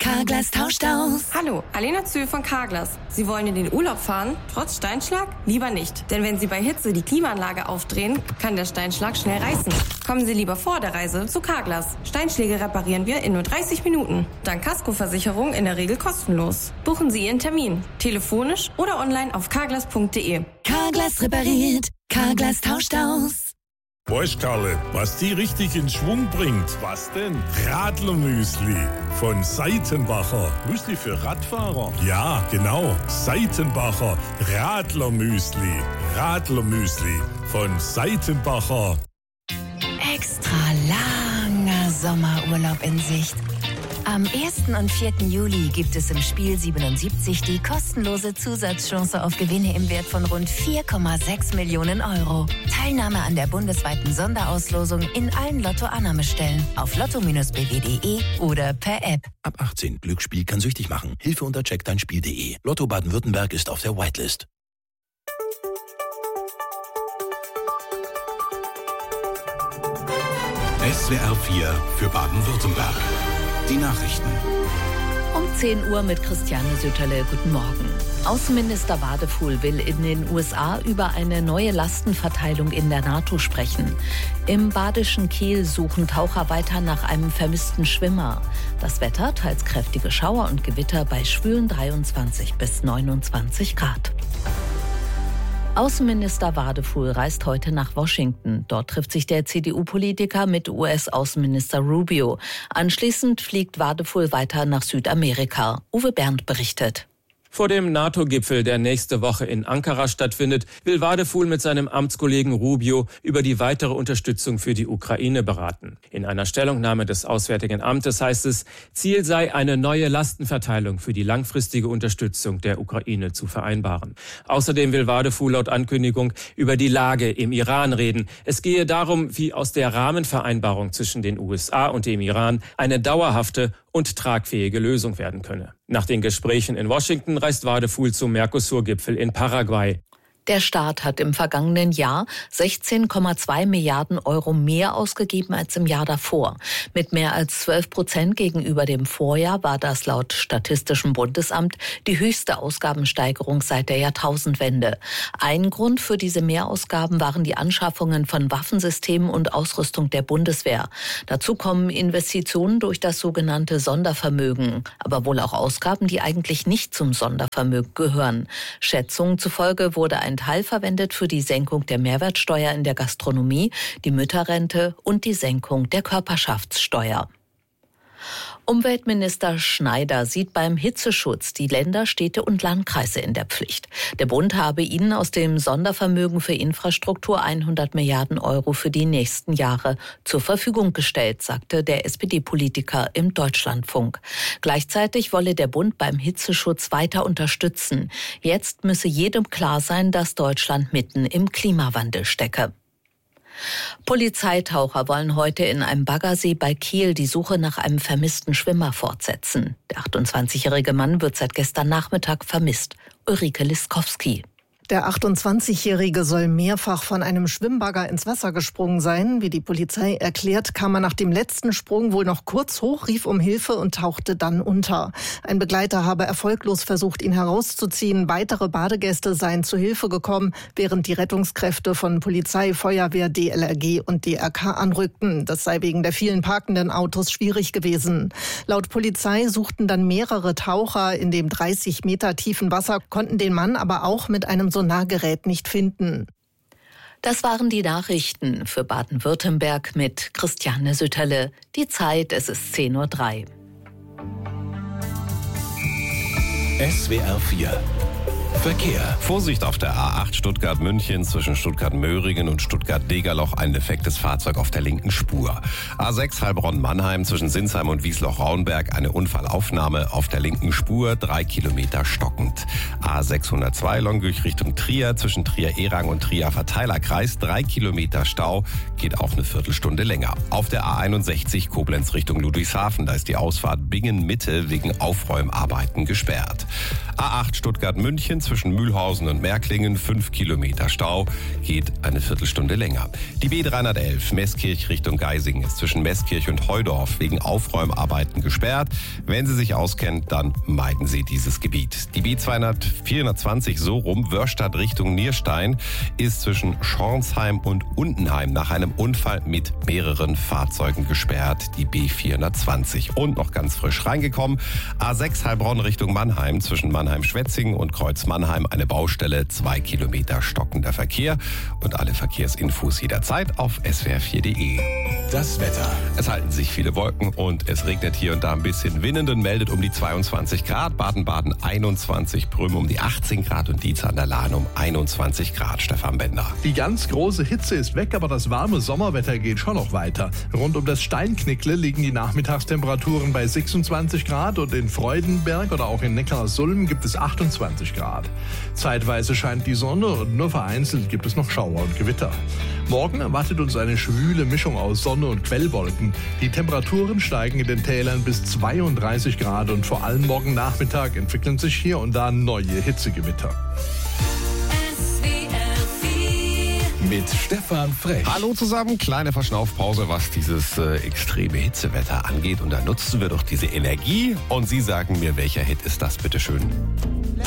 Carglass tauscht aus. Hallo, Alena Zühl von Carglass. Sie wollen in den Urlaub fahren, trotz Steinschlag? Lieber nicht. Denn wenn Sie bei Hitze die Klimaanlage aufdrehen, kann der Steinschlag schnell reißen. Kommen Sie lieber vor der Reise zu Carglass. Steinschläge reparieren wir in nur 30 Minuten. Dank Kaskoversicherung in der Regel kostenlos. Buchen Sie Ihren Termin. Telefonisch oder online auf carglass.de. Carglass repariert. Carglass tauscht aus. Weißt Karle, was die richtig in Schwung bringt? Was denn? Radlermüsli von Seitenbacher. Müsli für Radfahrer? Ja, genau. Seitenbacher Radlermüsli. Radlermüsli von Seitenbacher. Extra langer Sommerurlaub in Sicht. Am 1. und 4. Juli gibt es im Spiel 77 die kostenlose Zusatzchance auf Gewinne im Wert von rund 4,6 Millionen Euro. Teilnahme an der bundesweiten Sonderauslosung in allen Lotto-Annahmestellen auf lotto-bw.de oder per App. Ab 18. Glücksspiel kann süchtig machen. Hilfe unter checkdeinspiel.de. Lotto Baden-Württemberg ist auf der Whitelist. SWR 4 für Baden-Württemberg. Die Nachrichten. Um 10 Uhr mit Christiane Sütterle. Guten Morgen. Außenminister Wadefuhl will in den USA über eine neue Lastenverteilung in der NATO sprechen. Im badischen Kiel suchen Taucher weiter nach einem vermissten Schwimmer. Das Wetter, teils kräftige Schauer und Gewitter bei schwülen 23 bis 29 Grad. Außenminister Wadefuhl reist heute nach Washington. Dort trifft sich der CDU-Politiker mit US-Außenminister Rubio. Anschließend fliegt Wadefuhl weiter nach Südamerika. Uwe Berndt berichtet. Vor dem NATO-Gipfel, der nächste Woche in Ankara stattfindet, will Wadefuhl mit seinem Amtskollegen Rubio über die weitere Unterstützung für die Ukraine beraten. In einer Stellungnahme des Auswärtigen Amtes heißt es, Ziel sei, eine neue Lastenverteilung für die langfristige Unterstützung der Ukraine zu vereinbaren. Außerdem will Wadefuhl laut Ankündigung über die Lage im Iran reden. Es gehe darum, wie aus der Rahmenvereinbarung zwischen den USA und dem Iran eine dauerhafte und tragfähige Lösung werden könne. Nach den Gesprächen in Washington reist Wadefuhl zum Mercosur-Gipfel in Paraguay. Der Staat hat im vergangenen Jahr 16,2 Milliarden Euro mehr ausgegeben als im Jahr davor. Mit mehr als 12% gegenüber dem Vorjahr war das laut Statistischem Bundesamt die höchste Ausgabensteigerung seit der Jahrtausendwende. Ein Grund für diese Mehrausgaben waren die Anschaffungen von Waffensystemen und Ausrüstung der Bundeswehr. Dazu kommen Investitionen durch das sogenannte Sondervermögen, aber wohl auch Ausgaben, die eigentlich nicht zum Sondervermögen gehören. Schätzungen zufolge wurde ein Teil verwendet für die Senkung der Mehrwertsteuer in der Gastronomie, die Mütterrente und die Senkung der Körperschaftssteuer. Umweltminister Schneider sieht beim Hitzeschutz die Länder, Städte und Landkreise in der Pflicht. Der Bund habe ihnen aus dem Sondervermögen für Infrastruktur 100 Milliarden Euro für die nächsten Jahre zur Verfügung gestellt, sagte der SPD-Politiker im Deutschlandfunk. Gleichzeitig wolle der Bund beim Hitzeschutz weiter unterstützen. Jetzt müsse jedem klar sein, dass Deutschland mitten im Klimawandel stecke. Polizeitaucher wollen heute in einem Baggersee bei Kiel die Suche nach einem vermissten Schwimmer fortsetzen. Der 28-jährige Mann wird seit gestern Nachmittag vermisst. Ulrike Liskowski. Der 28-Jährige soll mehrfach von einem Schwimmbagger ins Wasser gesprungen sein. Wie die Polizei erklärt, kam er nach dem letzten Sprung wohl noch kurz hoch, rief um Hilfe und tauchte dann unter. Ein Begleiter habe erfolglos versucht, ihn herauszuziehen. Weitere Badegäste seien zu Hilfe gekommen, während die Rettungskräfte von Polizei, Feuerwehr, DLRG und DRK anrückten. Das sei wegen der vielen parkenden Autos schwierig gewesen. Laut Polizei suchten dann mehrere Taucher in dem 30 Meter tiefen Wasser, konnten den Mann aber auch mit einem Sonargerät nicht finden. Das waren die Nachrichten für Baden-Württemberg mit Christiane Sütterle. Die Zeit, es ist 10:03 Uhr. SWR 4 Verkehr. Vorsicht auf der A8 Stuttgart-München zwischen Stuttgart-Möhringen und Stuttgart-Degerloch, ein defektes Fahrzeug auf der linken Spur. A6 Heilbronn-Mannheim zwischen Sinsheim und Wiesloch-Raunberg, eine Unfallaufnahme auf der linken Spur, 3 Kilometer stockend. A602 Longueuil Richtung Trier zwischen Trier-Erang und Trier-Verteilerkreis, 3 Kilometer Stau, geht auch eine Viertelstunde länger. Auf der A61 Koblenz Richtung Ludwigshafen, da ist die Ausfahrt Bingen-Mitte wegen Aufräumarbeiten gesperrt. A8 Stuttgart-München Köln zwischen Mühlhausen und Märklingen 5 Kilometer Stau, geht eine Viertelstunde länger. Die B311 Meßkirch Richtung Geisingen ist zwischen Meßkirch und Heudorf wegen Aufräumarbeiten gesperrt. Wenn Sie sich auskennen, dann meiden Sie dieses Gebiet. Die B420 so rum, Wörstadt Richtung Nierstein, ist zwischen Schornsheim und Untenheim nach einem Unfall mit mehreren Fahrzeugen gesperrt. Die B420. Und noch ganz frisch reingekommen, A6 Heilbronn Richtung Mannheim, zwischen Mannheim-Schwetzingen und Kreuz Mannheim eine Baustelle, 2 Kilometer stockender Verkehr. Und alle Verkehrsinfos jederzeit auf swr4.de. Das Wetter. Es halten sich viele Wolken und es regnet hier und da ein bisschen. Winnenden meldet um die 22 Grad, Baden-Baden 21, Prüm um die 18 Grad und Dietz an der Lahn um 21 Grad. Stefan Bender. Die ganz große Hitze ist weg, aber das warme Sommerwetter geht schon noch weiter. Rund um das Steinknickle liegen die Nachmittagstemperaturen bei 26 Grad und in Freudenberg oder auch in Neckarsulm gibt es 28 Grad. Zeitweise scheint die Sonne und nur vereinzelt gibt es noch Schauer und Gewitter. Morgen erwartet uns eine schwüle Mischung aus Sonne und Quellwolken. Die Temperaturen steigen in den Tälern bis 32 Grad und vor allem morgen Nachmittag entwickeln sich hier und da neue Hitzegewitter. Mit Stefan Frech. Hallo zusammen, kleine Verschnaufpause, was dieses extreme Hitzewetter angeht. Und da nutzen wir doch diese Energie. Und Sie sagen mir, welcher Hit ist das, bitteschön?